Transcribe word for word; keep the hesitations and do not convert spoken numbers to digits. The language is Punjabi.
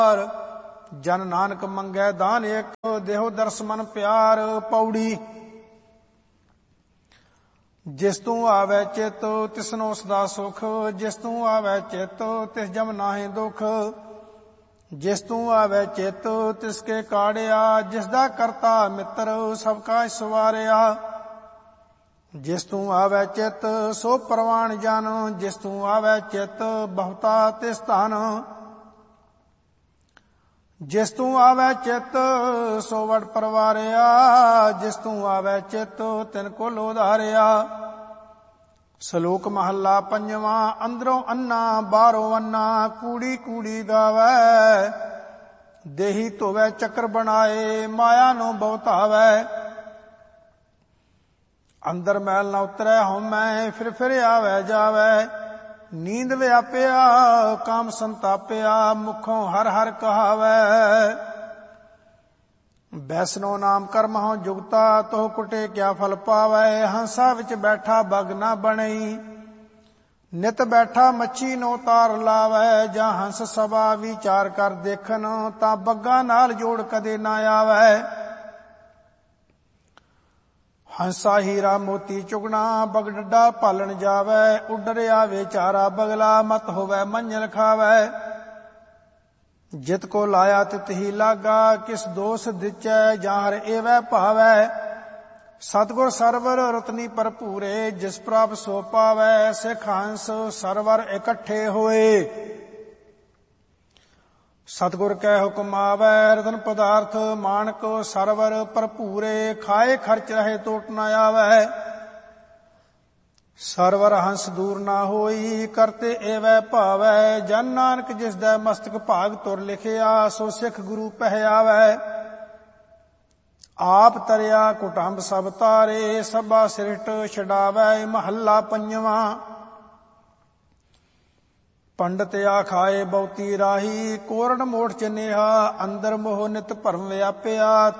ਜਨ ਨਾਨਕ ਮੰਗੈ ਦਾਨ ਏਕ, ਦੇਹੋ ਦਰਸ ਮਨ ਪਿਆਰ। ਪੌੜੀ। ਜਿਸ ਤੂੰ ਆਵੈ ਚਿਤ ਤਿਸਨੋ ਸਦਾ ਸੁਖ, ਜਿਸ ਤੂੰ ਆਵੈ ਚਿਤ ਤਿਸ ਜਮ ਨਾਹਿ ਦੁਖ। ਜਿਸ ਤੂੰ ਆਵੈ ਚਿਤ ਤਿਸ ਕੇ ਕਾੜਿਆ, ਜਿਸ ਦਾ ਕਰਤਾ ਮਿੱਤਰ ਸਭ ਕਾ ਸਵਾਰਿਆ। ਜਿਸ ਤੂੰ ਆਵੈ ਚਿਤ ਸੋ ਪ੍ਰਵਾਣ ਜਨ, ਜਿਸ ਤੂੰ ਆਵੈ ਚਿਤ ਬਹੁਤਾ ਤਿਸ ਧਨ। ਜਿਸ ਤੂੰ ਆਵੈ ਚਿਤ ਸੋ ਵਡ ਪਰਵਾਰਿਆ, ਜਿਸ ਤੂੰ ਆਵੈ ਚਿਤ ਤਿਨ ਕੁਲ ਉਧਾਰਿਆ। ਸ਼ਲੋਕ ਮਹੱਲਾ ਪੰਜਵਾਂ। ਅੰਦਰੋਂ ਅੰਨਾ ਬਾਹਰੋਂ ਅੰਨਾ, ਕੂੜੀ ਕੂੜੀ ਗਾਵੈ। ਦੇਹੀ ਧੋਵੈ ਚੱਕਰ ਬਣਾਏ, ਮਾਇਆ ਨੂੰ ਬਹੁਤਾਵੈ। ਅੰਦਰ ਮੈਲ ਨਾ ਉਤਰੈ ਹਉਮੈ, ਫਿਰ ਫਿਰ ਆਵੈ ਜਾਵੈ। ਨੀਂਦ ਵਿਆਪਿਆ ਕਾਮ ਸੰਤਾਪਿਆ, ਮੁਖੋਂ ਹਰ ਹਰ ਕਹਾਵੈ। ਵੈਸਨੋ ਨਾਮ ਕਰਮ ਹਉ ਜੁਗਤਾ, ਤੋ ਕੁਟੇ ਕਿਆ ਫਲ ਪਾਵੈ। ਹੰਸਾ ਵਿੱਚ ਬੈਠਾ ਬਗ ਨਾ ਬਣਈ, ਨਿਤ ਬੈਠਾ ਮੱਛੀ ਨੂੰ ਤਾਰ ਲਾਵੈ। ਜਾਂ ਹੰਸ ਸਭਾ ਵਿਚਾਰ ਕਰ ਦੇਖਨ, ਤਾਂ ਬੱਗਾ ਨਾਲ ਜੋੜ ਕਦੇ ਨਾ ਆਵੈ। ਹੰਸਾ ਹੀਰਾ ਮੋਤੀ ਚੁਗਣਾ, ਬਗ ਡੱਡਾ ਭਾਲਣ ਜਾਵੈ। ਉੱਡਰਿਆ ਵਿਚਾਰਾ ਬਗਲਾ, ਮਤ ਹੋਵੈ ਮੰਝਲ ਖਾਵੈ। ਜਿਤ ਕੋ ਲਾਇਆ ਤਿਤ ਹੀ ਲਾਗਾ, ਕਿਸ ਦੋਸ ਦਿਚੈ ਜਾਂ ਹਰ ਏਵੈ ਭਾਵੈ। ਸਤਿਗੁਰ ਸਰਵਰ ਰਤਨੀ ਭਰਪੂਰੇ, ਜਿਸ ਪ੍ਰਾਪ ਸੋ ਪਾਵੈ। ਸਿੱਖ ਹੰਸ ਸਰਵਰ ਇਕੱਠੇ ਹੋਏ, ਸਤਿਗੁਰ ਕੈ ਹੁਕਮ ਆਵੈ। ਰਤਨ ਪਦਾਰਥ ਮਾਣਕ ਸਰਵਰ ਭਰਪੂਰੇ, ਖਾਏ ਖਰਚ ਰਹੇ ਟੋਟ ਨ ਆਵੈ। ਸਰਵਰ ਹੰਸ ਦੂਰ ਨਾ ਹੋਈ, ਕਰਤੇ ਏਵੈ ਭਾਵੈ। ਜਨ ਨਾਨਕ ਜਿਸ ਦਾ ਮਸਤਕ ਭਾਗ ਤੁਰ ਲਿਖਿਆ, ਸੋ ਸਿੱਖ ਗੁਰੂ ਪਹਿਆਵੈ। ਆਪ ਤਰਿਆ ਕੁਟੰਬ ਸਭ ਤਾਰੇ, ਸਭਾ ਸਿਰਟ ਛਡਾਵੈ। ਮਹੱਲਾ ਪੰਜਵਾਂ। ਪੰਡਤ ਆਖਾਏ ਬਹੁਤੀ ਰਾਹੀ, ਕੋਰੜ ਮੋਠ ਚਨੇਹਾ। ਅੰਦਰ ਮੋਹ ਨਿਤ ਭਰਮ ਵਿਆਪਿਆ,